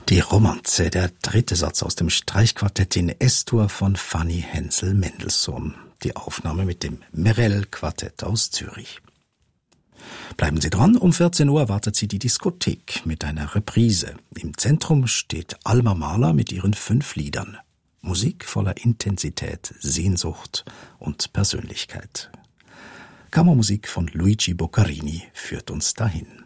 Die Romanze, der dritte Satz aus dem Streichquartett in S-Dur von Fanny Hensel-Mendelssohn. Die Aufnahme mit dem Merell-Quartett aus Zürich. Bleiben Sie dran, um 14 Uhr erwartet Sie die Diskothek mit einer Reprise. Im Zentrum steht Alma Mahler mit ihren 5 Liedern. Musik voller Intensität, Sehnsucht und Persönlichkeit. Kammermusik von Luigi Boccarini führt uns dahin.